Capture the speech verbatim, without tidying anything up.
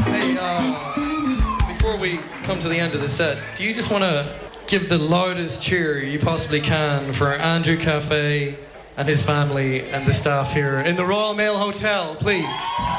Hey, uh, before we come to the end of the set, do you just want to give the loudest cheer you possibly can for Andrew Cafe and his family and the staff here in the Royal Mail Hotel, please?